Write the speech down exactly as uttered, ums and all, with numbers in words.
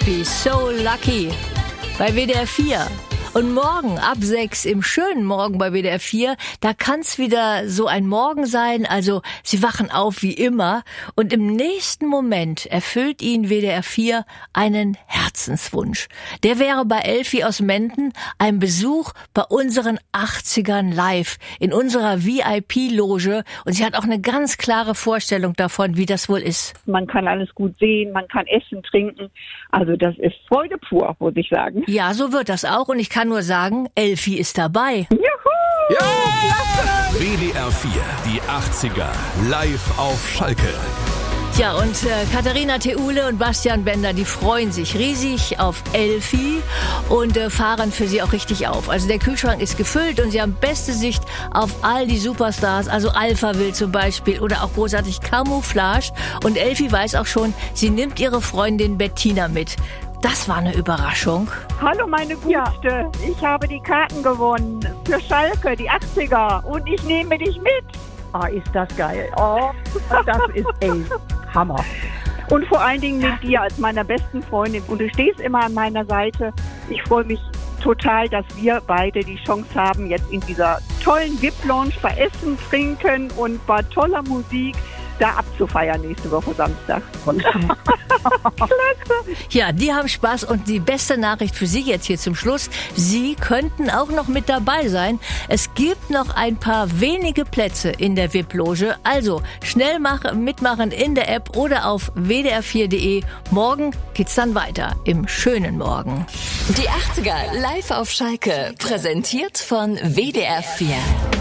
Elfie, So Lucky bei W D R vier. Und morgen ab sechs im schönen Morgen bei W D R vier, da kann's wieder so ein Morgen sein, also Sie wachen auf wie immer und im nächsten Moment erfüllt Ihnen W D R vier einen Herzenswunsch. Der wäre bei Elfie aus Menden ein Besuch bei unseren achtzigern live in unserer V I P-Loge und sie hat auch eine ganz klare Vorstellung davon, wie das wohl ist. Man kann alles gut sehen, man kann essen, trinken, also das ist Freude pur, muss ich sagen. Ja, so wird das auch und ich kann nur sagen, Elfie ist dabei. Juhu! Ja! W D R vier, die achtziger, live auf Schalke. Tja, und äh, Katharina Theule und Bastian Bender, die freuen sich riesig auf Elfie und äh, fahren für sie auch richtig auf. Also der Kühlschrank ist gefüllt und sie haben beste Sicht auf all die Superstars, also Alphaville zum Beispiel oder auch großartig Camouflage. Und Elfie weiß auch schon, sie nimmt ihre Freundin Bettina mit. Das war eine Überraschung. Hallo meine Gute, ja. Ich habe die Karten gewonnen für Schalke, die achtziger und ich nehme dich mit. Ah, ist das geil. Oh, das ist ey, Hammer. Und vor allen Dingen mit dir als meiner besten Freundin. Und du stehst immer an meiner Seite. Ich freue mich total, dass wir beide die Chance haben, jetzt in dieser tollen V I P-Lounge bei Essen, Trinken und bei toller Musik da abzufeiern nächste Woche Samstag. Klasse. Ja, die haben Spaß und die beste Nachricht für Sie jetzt hier zum Schluss. Sie könnten auch noch mit dabei sein. Es gibt noch ein paar wenige Plätze in der V I P-Loge. Also schnell machen, mitmachen in der App oder auf w d r vier punkt d e. Morgen geht's dann weiter im schönen Morgen. Die achtziger live auf Schalke, präsentiert von W D R vier.